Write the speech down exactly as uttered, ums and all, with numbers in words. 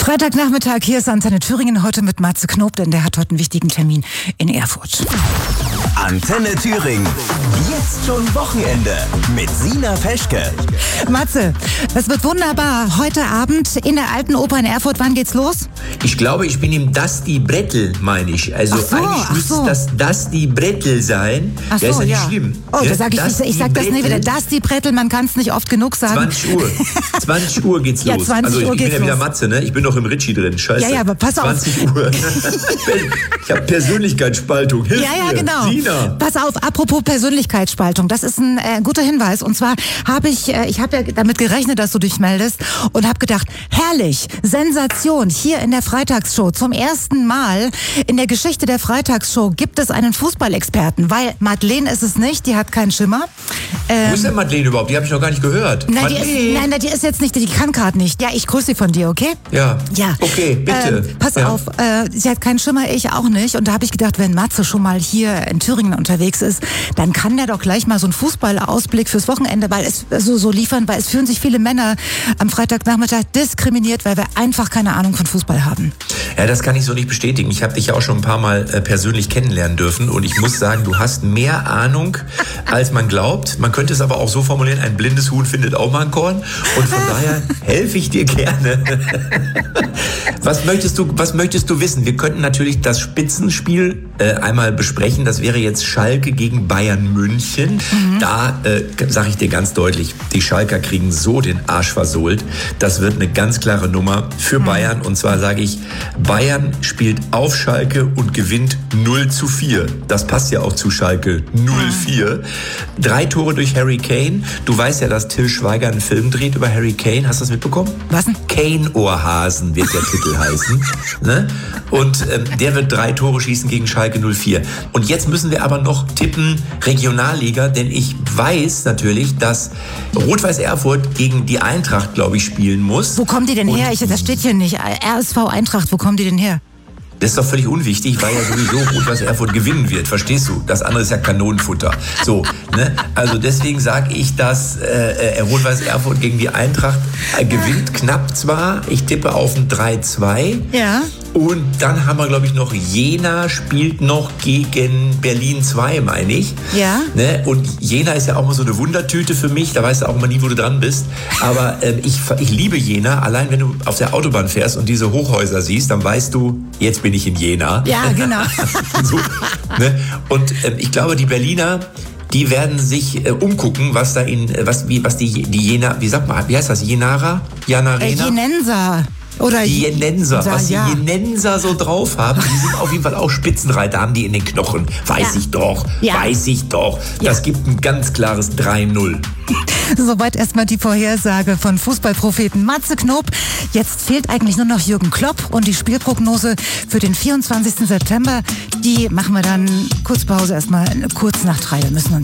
Freitagnachmittag, hier ist Antenne Thüringen, heute mit Matze Knob, denn der hat heute einen wichtigen Termin in Erfurt. Antenne Thüringen, jetzt schon Wochenende mit Sina Peschke. Matze, das wird wunderbar. Heute Abend in der Alten Oper in Erfurt, wann geht's los? Ich glaube, ich bin im Dusty Brettel, meine ich. Also Ach so, eigentlich ach müsste so. das Dusty Brettel sein. Ach so, ja, ist ja nicht ja. schlimm. Oh, ja? da sag ich, ich, ich sag das nie wieder. Dusty Brettel, man kann es nicht oft genug sagen. zwanzig Uhr. zwanzig Uhr geht's Ja, los. zwanzig also ich, Uhr ich bin geht's ja wieder los. Matze, ne? Ich bin noch im Ritchie drin. Scheiße. Ja, ja, aber pass auf. zwanzig Uhr. Ich habe Persönlichkeitsspaltung. Hilf Ja, ja, mir. genau. Sina. Pass auf, apropos Persönlichkeitsspaltung, das ist ein äh, guter Hinweis. Und zwar habe ich, äh, ich habe ja damit gerechnet, dass du dich meldest und habe gedacht, herrlich, Sensation, hier in der Freitagsshow zum ersten Mal in der Geschichte der Freitagsshow gibt es einen Fußballexperten, weil Madeleine ist es nicht, die hat keinen Schimmer. Ähm, Wo ist denn Madeleine überhaupt? Die habe ich noch gar nicht gehört. Nein, die Madeleine. ist, nein, nein, die ist jetzt nicht, die kann gerade nicht. Ja, ich grüße sie von dir, okay? Ja. Ja. Okay, bitte. Ähm, pass ja. auf, äh, sie hat keinen Schimmer, ich auch nicht. Und da habe ich gedacht, wenn Matze schon mal hier in Thüringen unterwegs ist, dann kann der doch gleich mal so einen Fußballausblick fürs Wochenende, weil es so, so liefern, weil es fühlen sich viele Männer am Freitagnachmittag diskriminiert, weil wir einfach keine Ahnung von Fußball haben. Ja, das kann ich so nicht bestätigen. Ich habe dich ja auch schon ein paar Mal äh, persönlich kennenlernen dürfen und ich muss sagen, du hast mehr Ahnung, als man glaubt. Man könnte es aber auch so formulieren, ein blindes Huhn findet auch mal ein Korn und von daher helfe ich dir gerne. Was möchtest du, was möchtest du wissen? Wir könnten natürlich das Spitzenspiel äh, einmal besprechen. Das wäre jetzt Schalke gegen Bayern München. Mhm. Da äh, sage ich dir ganz deutlich, die Schalker kriegen so den Arsch versohlt. Das wird eine ganz klare Nummer für mhm. Bayern. Und zwar sage ich, Bayern spielt auf Schalke und gewinnt null zu vier. Das passt ja auch zu Schalke null vier. Drei Tore durch Harry Kane. Du weißt ja, dass Till Schweiger einen Film dreht über Harry Kane. Hast du das mitbekommen? Was denn? Kane-Ohrhasen wird der Titel heißen. Ne? Und ähm, der wird drei Tore schießen gegen Schalke null vier. Und jetzt müssen wir aber noch tippen Regionalliga, denn ich weiß natürlich, dass Rot-Weiß Erfurt gegen die Eintracht, glaube ich, spielen muss. Wo kommen die denn Und her? Ich, das steht hier nicht. R S V Eintracht, wo kommen die denn her? Das ist doch völlig unwichtig, weil ja sowieso Rot-Weiß Erfurt gewinnen wird, verstehst du? Das andere ist ja Kanonenfutter. So, ne? Also deswegen sage ich, dass äh, Rot-Weiß Erfurt gegen die Eintracht äh, gewinnt, knapp zwar. Ich tippe auf ein drei zwei. Ja. Und dann haben wir, glaube ich, noch Jena spielt noch gegen Berlin zwei, meine ich. Ja. Ne? Und Jena ist ja auch mal so eine Wundertüte für mich. Da weißt du auch mal nie, wo du dran bist. Aber ähm, ich, ich liebe Jena. Allein wenn du auf der Autobahn fährst und diese Hochhäuser siehst, dann weißt du, jetzt bin ich in Jena. Ja, genau. So, ne? Und ähm, ich glaube, die Berliner, die werden sich äh, umgucken, was da in, äh, was, wie, was die, die Jena, wie sagt man, wie heißt das, Jenara? Janarena? Äh, Jenenser. Oder Die Jenenser, was die ja. Jenenser so drauf haben, die sind auf jeden Fall auch Spitzenreiter, haben die in den Knochen. Weiß Ja. ich doch, Ja. weiß ich doch. Ja. Das gibt ein ganz klares drei null. Soweit erstmal die Vorhersage von Fußballpropheten Matze Knob. Jetzt fehlt eigentlich nur noch Jürgen Klopp und die Spielprognose für den vierundzwanzigsten September. Die machen wir dann, kurz Pause erstmal kurz nach drei. Wir müssen uns